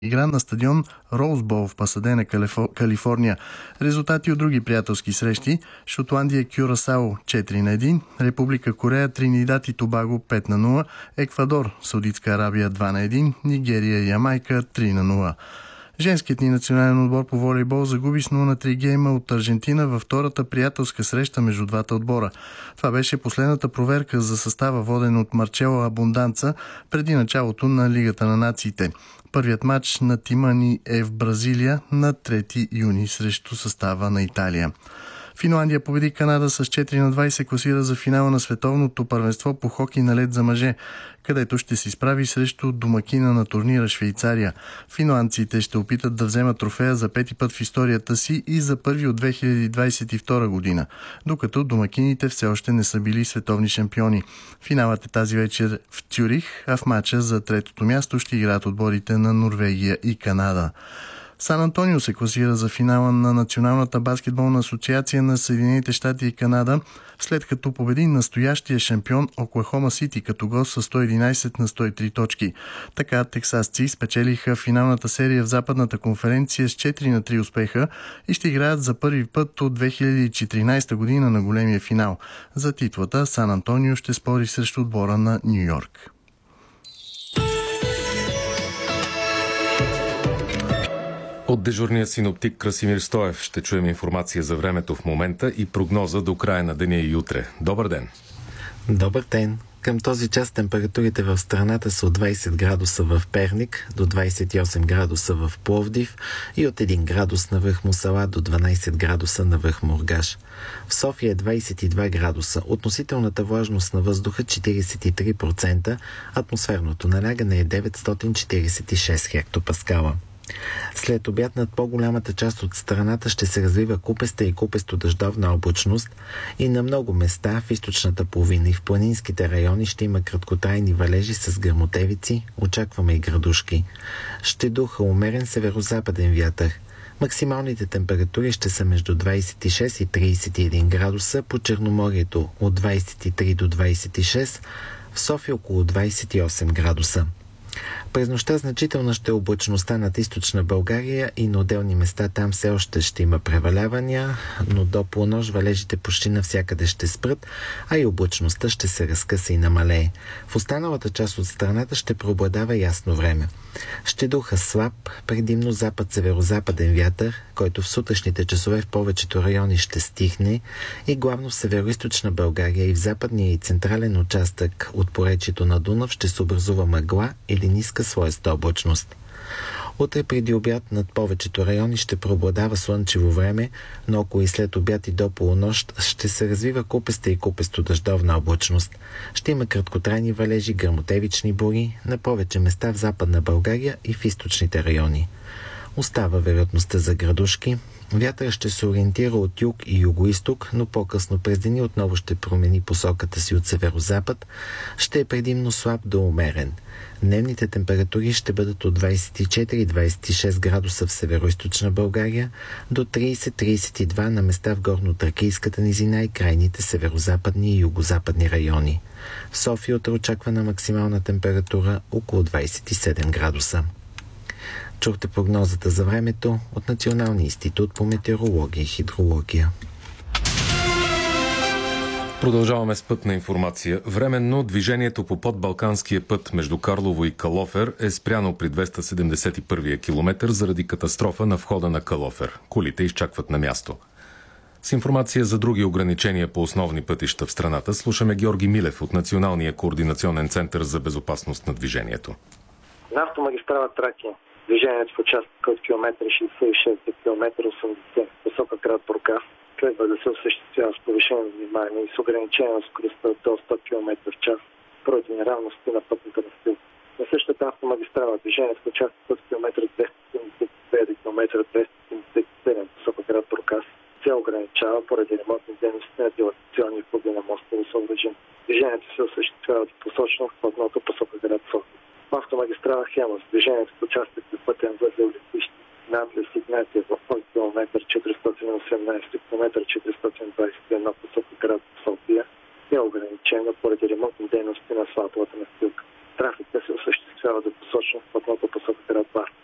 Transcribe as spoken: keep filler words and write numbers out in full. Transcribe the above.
игра на стадион Роузбол в Пасадена, Калифорния. Резултати от други приятелски срещи: Шотландия Кюрасао четири на едно, Република Корея Тринидад и Тобаго пет на нула, Еквадор Саудитска Арабия два на едно, Нигерия Ямайка три на нула. Женският ни национален отбор по волейбол загуби с нула на три гейма от Аржентина във втората приятелска среща между двата отбора. Това беше последната проверка за състава, воден от Марчело Абунданца преди началото на Лигата на нациите. Първият матч на тима ни е в Бразилия на трети юни срещу състава на Италия. Финландия победи Канада с четири на два и се класира за финала на световното първенство по хокей на лед за мъже, където ще се изправи срещу домакина на турнира Швейцария. Финландците ще опитат да вземат трофея за пети път в историята си и за първи от две хиляди двадесет и втора година, докато домакините все още не са били световни шампиони. Финалът е тази вечер в Цюрих, а в матча за третото място ще играят отборите на Норвегия и Канада. Сан Антонио се класира за финала на Националната баскетболна асоциация на Съединените щати и Канада, след като победи настоящия шампион Оклахома Сити като гост с сто единадесет на сто и три точки. Така тексасци спечелиха финалната серия в Западната конференция с четири на три успеха и ще играят за първи път от две хиляди и четиринадесета година на големия финал. За титлата Сан Антонио ще спори срещу отбора на Ню Йорк. От дежурния синоптик Красимир Стоев ще чуем информация за времето в момента и прогноза до края на деня и утре. Добър ден! Добър ден! Към този час температурите в страната са от двадесет градуса в Перник до двадесет и осем градуса в Пловдив и от един градус на връх Мусала до дванадесет градуса на връх Мургаш. В София е двадесет и два градуса, относителната влажност на въздуха четиридесет и три процента, атмосферното налягане е деветстотин четиридесет и шест хектопаскала. След обяд над по-голямата част от страната ще се развива купеста и купесто-дъждовна облачност и на много места в източната половина и в планинските райони ще има краткотрайни валежи с гръмотевици, очакваме и градушки. Ще духа умерен северо-западен вятър. Максималните температури ще са между двадесет и шест и тридесет и един градуса, по Черноморието от двадесет и три до двадесет и шест, в София около двадесет и осем градуса. През нощта значителна ще е облачността над източна България и на отделни места там все още ще има превалявания, но до полунощ валежите почти навсякъде ще спрат, а и облачността ще се разкъса и намалее. В останалата част от страната ще преобладава ясно време. Ще духа слаб, предимно запад-северозападен вятър, който в сутрешните часове в повечето райони ще стихне и главно в североизточна България и в западния и централен участък от поречието на Дунав ще се образува мъгла или ниска слоеста облачност. Утре преди обяд над повечето райони ще преобладава слънчево време, но около и след обяд и до полунощ ще се развива купеста и купесто-дъждовна облачност. Ще има краткотрайни валежи, гръмотевични бури на повече места в Западна България и в източните райони. Остава вероятността за градушки. Вятър ще се ориентира от юг и югоизток, но по-късно през деня отново ще промени посоката си от северозапад. Ще е предимно слаб до умерен. Дневните температури ще бъдат от двадесет и четири до двадесет и шест градуса в североизточна България, до тридесет до тридесет и два на места в горно-тракийската низина и крайните северозападни и югозападни райони. В София утре очаквана максимална температура около двадесет и седем градуса. Чухте прогнозата за времето от Националния институт по метеорология и хидрология. Продължаваме с пътна информация. Временно движението по подбалканския път между Карлово и Калофер е спряно при двеста седемдесет и първия километър заради катастрофа на входа на Калофер. Колите изчакват на място. С информация за други ограничения по основни пътища в страната слушаме Георги Милев от Националния координационен център за безопасност на движението. На автомагистрала Тракия движението в участъка от километър шейсет и шест до километър осемдесет посока град Бургас следва да се осъществява с повишено внимание и с ограничение на скоростта до сто километра в час поради неравности на пътната настилка. На същата автомагистрала движението в участъка от километър двеста седемдесет и две до километър двеста седемдесет и седем посока град Бургас се ограничава поради ремонтни дейности на дилатационни фуги на мостово съоръжение. Движението се осъществява посочно в платното посока град София. В автомагистрала Хемус движението в участък на пътен възел летище надлез Игнатиево от километър четиристотин и осемнадесет до километър четиристотин двадесет и едно посока град София е ограничено поради ремонтни дейности на асфалтовата настилка. Трафикът се осъществява до посочно в платното посока град Варна.